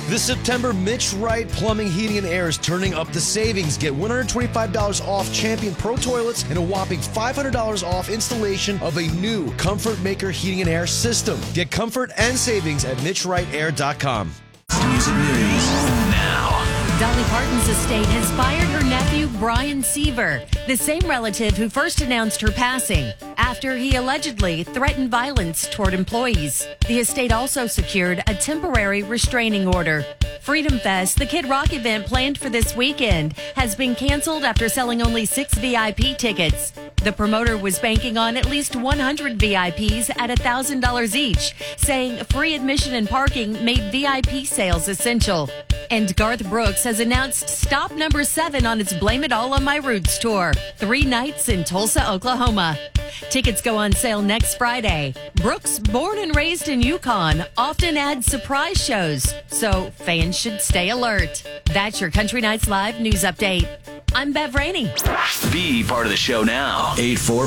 This September, Mitch Wright Plumbing, Heating, and Air is turning up the savings. Get $125 off Champion Pro Toilets and a whopping $500 off installation of a new Comfort Maker Heating and Air system. Get comfort and savings at MitchWrightAir.com. Music news now. Dolly Parton's estate has fired her nephew, Brian Seaver, the same relative who first announced her passing, after he allegedly threatened violence toward employees. The estate also secured a temporary restraining order. Freedom Fest, the Kid Rock event planned for this weekend, has been canceled after selling only 6 VIP tickets. The promoter was banking on at least 100 VIPs at $1,000 each, saying free admission and parking made VIP sales essential. And Garth Brooks has announced stop number 7 on its Blame It All on My Roots tour, 3 nights in Tulsa, Oklahoma. Tickets go on sale next Friday. Brooks, born and raised in Yukon, often adds surprise shows, so fans should stay alert. That's your Country Nights Live news update. I'm Bev Rainey. Be part of the show now.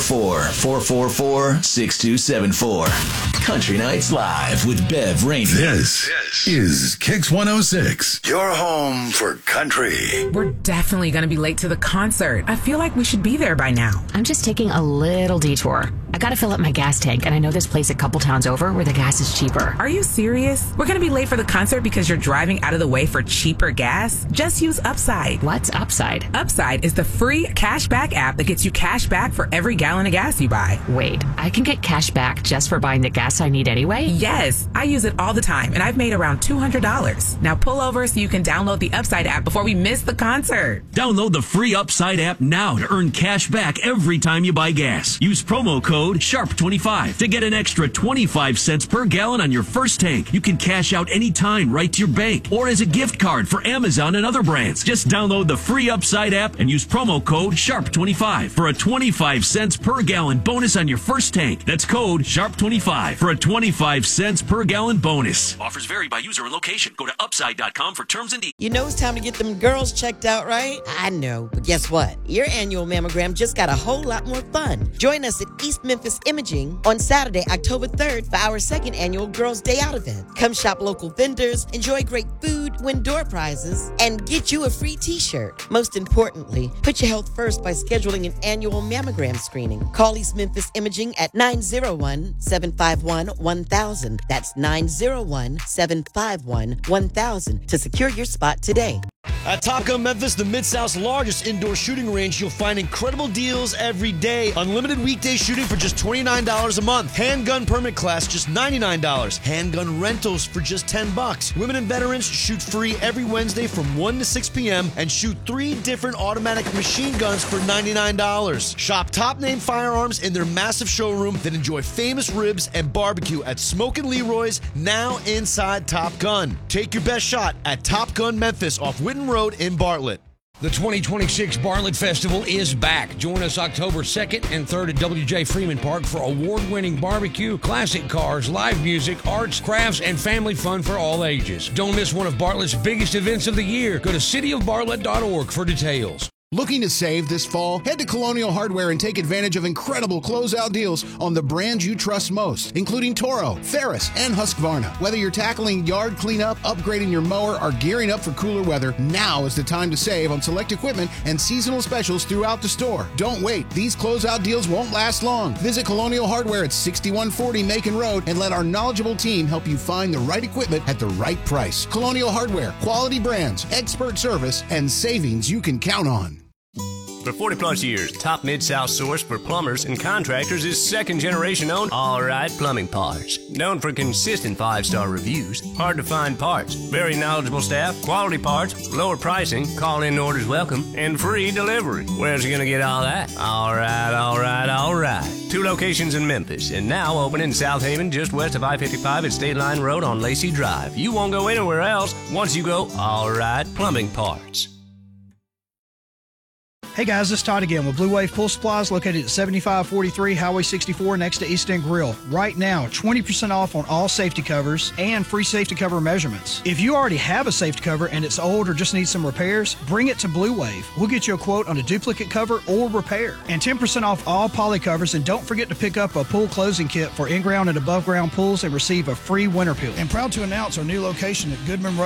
844-444-6274. Country Nights Live with Bev Rainey. This is Kicks 106. Your home for country. We're definitely going to be late to the concert. I feel like we should be there by now. I'm just taking a little detour. I got to fill up my gas tank, and I know this place a couple towns over where the gas is cheaper. Are you serious? We're going to be late for the concert because you're driving out of the way for cheaper gas? Just use Upside. What's Upside? Upside is the free cashback app that gets you cash back for every gallon of gas you buy. Wait, I can get cash back just for buying the gas I need anyway? Yes, I use it all the time, and I've made around $200. Now pull over so you can download the Upside app before we miss the concert. Download the free Upside app now to earn cash back every time you buy gas. Use promo code SHARP25 to get an extra 25 cents per gallon on your first tank. You can cash out anytime right to your bank or as a gift card for Amazon and other brands. Just download the free Upside app and use promo code SHARP25 for a 25 cents per gallon bonus on your first tank. That's code SHARP25 for a 25 cents per gallon bonus. Offers vary by user and location. Go to upside.com for terms and details. You know it's time to get them girls checked out, right? I know, but guess what? Your annual mammogram just got a whole lot more fun. Join us at East Memphis Imaging on Saturday, October 3rd for our second annual Girls Day Out event. Come shop local vendors, enjoy great food, win door prizes, and get you a free t-shirt. Most importantly, put your health first by scheduling an annual mammogram screening. Call East Memphis Imaging at 901-751-1000. That's 901-751-1000 to secure your spot today. At Top Gun Memphis, the Mid-South's largest indoor shooting range, you'll find incredible deals every day. Unlimited weekday shooting for just $29 a month. Handgun permit class, just $99. Handgun rentals for just $10. Women and veterans shoot free every Wednesday from 1 to 6 p.m. and shoot 3 different automatic machine guns for $99. Shop top-name firearms in their massive showroom, then enjoy famous ribs and barbecue at Smokin' Leroy's, now inside Top Gun. Take your best shot at Top Gun Memphis off Whitten Road in Bartlett. The 2026 Bartlett Festival is back. Join us October 2nd and 3rd at W.J. Freeman Park for award-winning barbecue, classic cars, live music, arts, crafts, and family fun for all ages. Don't miss one of Bartlett's biggest events of the year. Go to cityofbartlett.org for details. Looking to save this fall? Head to Colonial Hardware and take advantage of incredible closeout deals on the brands you trust most, including Toro, Ferris, and Husqvarna. Whether you're tackling yard cleanup, upgrading your mower, or gearing up for cooler weather, now is the time to save on select equipment and seasonal specials throughout the store. Don't wait. These closeout deals won't last long. Visit Colonial Hardware at 6140 Macon Road and let our knowledgeable team help you find the right equipment at the right price. Colonial Hardware, quality brands, expert service, and savings you can count on. For 40-plus years, top Mid-South source for plumbers and contractors is second-generation owned All Right Plumbing Parts. Known for consistent 5-star reviews, hard-to-find parts, very knowledgeable staff, quality parts, lower pricing, call-in orders welcome, and free delivery. Where's you going to get all that? All right, all right, all right. 2 locations in Memphis, and now open in South Haven, just west of I-55 at State Line Road on Lacey Drive. You won't go anywhere else once you go All Right Plumbing Parts. Hey guys, this is Todd again with Blue Wave Pool Supplies located at 7543 Highway 64 next to East End Grill. Right now, 20% off on all safety covers and free safety cover measurements. If you already have a safety cover and it's old or just needs some repairs, bring it to Blue Wave. We'll get you a quote on a duplicate cover or repair. And 10% off all poly covers, and don't forget to pick up a pool closing kit for in-ground and above-ground pools and receive a free winter pill. And proud to announce our new location at Goodman Road